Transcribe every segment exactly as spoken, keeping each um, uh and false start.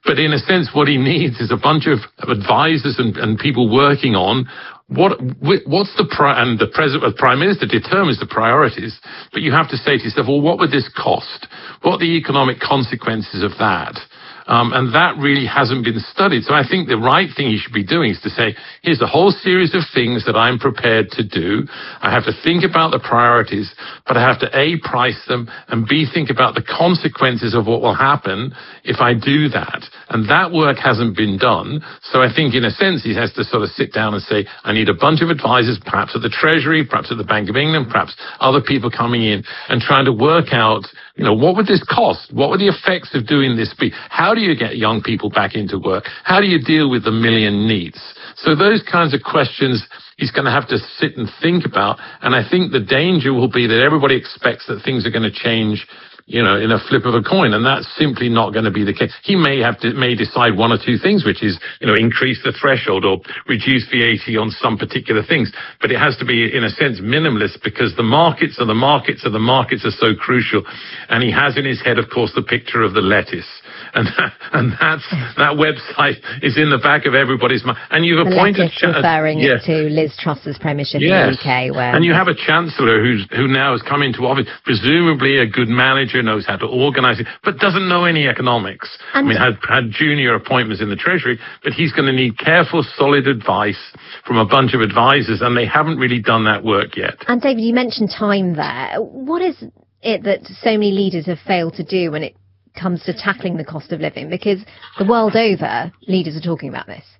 But in a sense, what he needs is a bunch of advisors and, and people working on what what's the pri- and the president, the prime minister determines the priorities. But you have to say to yourself, well, what would this cost? What are the economic consequences of that? Um, and that really hasn't been studied. So I think the right thing you should be doing is to say, here's a whole series of things that I'm prepared to do. I have to think about the priorities, but I have to A, price them, and B, think about the consequences of what will happen if I do that. And that work hasn't been done. So I think in a sense, he has to sort of sit down and say, I need a bunch of advisors, perhaps at the Treasury, perhaps at the Bank of England, perhaps other people coming in and trying to work out, you know, what would this cost? What would the effects of doing this be? How do you get young people back into work? How do you deal with the million needs? So those kinds of questions he's going to have to sit and think about. And I think the danger will be that everybody expects that things are going to change, you know, in a flip of a coin. And that's simply not going to be the case. He may have to, may decide one or two things, which is, you know, increase the threshold or reduce V A T on some particular things. But it has to be, in a sense, minimalist because the markets are the markets are the markets are so crucial. And he has in his head, of course, the picture of the lettuce. And that, and that's, that website is in the back of everybody's mind. And you've the appointed... Ch- referring yeah. to Liz Truss's premiership yes. in the U K. Where and you have a chancellor who's, who now has come into office, presumably a good manager, knows how to organise it, but doesn't know any economics. And I mean, had, had junior appointments in the Treasury, but he's going to need careful, solid advice from a bunch of advisors, and they haven't really done that work yet. And David, you mentioned time there. What is it that so many leaders have failed to do when it comes to tackling the cost of living? Because the world over, leaders are talking about this.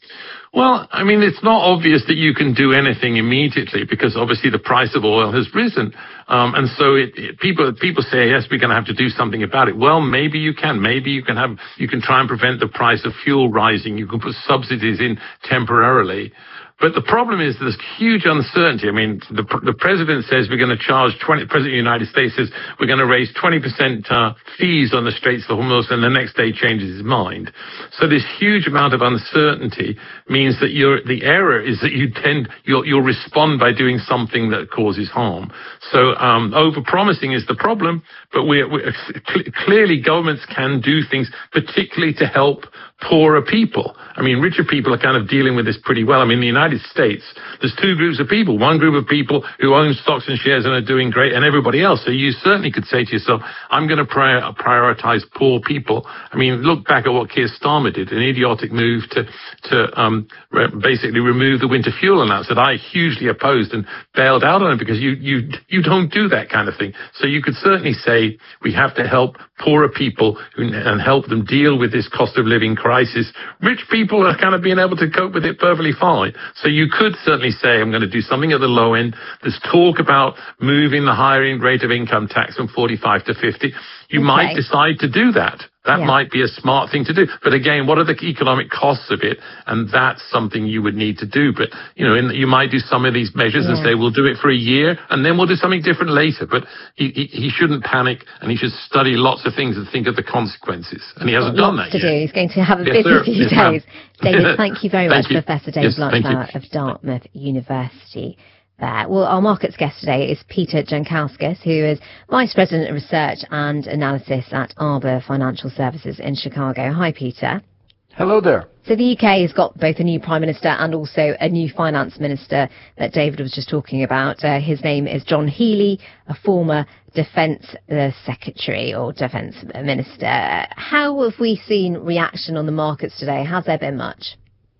Well, I mean, it's not obvious that you can do anything immediately because obviously the price of oil has risen. Um, and so it, it, people people say, yes, we're going to have to do something about it. Well, maybe you can. Maybe you can have you can try and prevent the price of fuel rising. You can put subsidies in temporarily. But the problem is there's huge uncertainty. I mean, the, the president says we're going to charge twenty, the president of the United States says we're going to raise twenty percent uh, fees on the Straits of Hormuz, and the next day changes his mind. So this huge amount of uncertainty means that you're, the error is that you tend, you'll, you'll respond by doing something that causes harm. So, um, over-promising is the problem, but we're, we're clearly governments can do things, particularly to help poorer people. I mean, richer people are kind of dealing with this pretty well. I mean, in the United States, there's two groups of people. One group of people who own stocks and shares and are doing great, and everybody else. So you certainly could say to yourself, I'm going to prior- prioritize poor people. I mean, look back at what Keir Starmer did, an idiotic move to, to um, re- basically remove the winter fuel allowance that I hugely opposed and bailed out on it because you, you, you don't do that kind of thing. So you could certainly say we have to help poorer people who, and help them deal with this cost of living crisis. Rich people are kind of being able to cope with it perfectly fine. So you could certainly say, I'm going to do something at the low end. There's talk about moving the higher rate of income tax from forty-five to fifty. You okay. might decide to do that. That yeah. might be a smart thing to do. But again, what are the economic costs of it? And that's something you would need to do. But, you know, in, you might do some of these measures yeah. and say, we'll do it for a year and then we'll do something different later. But he, he, he shouldn't panic and he should study lots of things and think of the consequences. And he hasn't lots done that to yet. do. He's going to have a yes, busy sir. few yes, days. David, thank you very much, you. Professor David yes, Blanchard of Dartmouth University. There. Well, our markets guest today is Peter Jankauskas, who is Vice President of Research and Analysis at Arbor Financial Services in Chicago. Hi, Peter. Hello there. So the U K has got both a new Prime Minister and also a new Finance Minister that David was just talking about. Uh, his name is John Healey, a former Defence uh, Secretary or Defence Minister. How have we seen reaction on the markets today? Has there been much?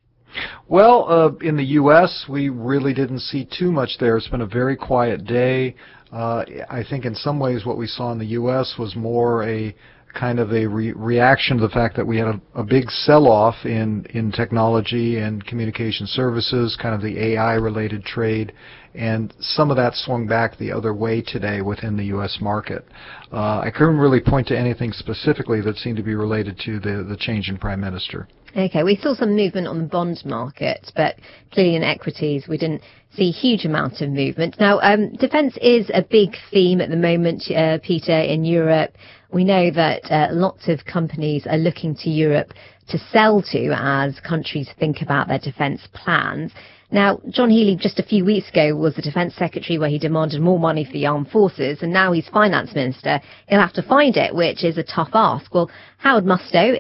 Well, uh, in the U S, we really didn't see too much there. It's been a very quiet day. Uh, I think in some ways what we saw in the U S was more a kind of a re- reaction to the fact that we had a, a big sell-off in, in technology and communication services, kind of the A I-related trade, and some of that swung back the other way today within the U S market. Uh, I couldn't really point to anything specifically that seemed to be related to the, the change in Prime Minister. Okay, we saw some movement on the bond market, but clearly in equities we didn't see a huge amount of movement. Now, um, defence is a big theme at the moment, uh, Peter, in Europe. We know that uh, lots of companies are looking to Europe to sell to as countries think about their defence plans. Now, John Healey, just a few weeks ago, was the Defence Secretary where he demanded more money for the armed forces, and now he's Finance Minister. He'll have to find it, which is a tough ask. Well, Howard Mustoe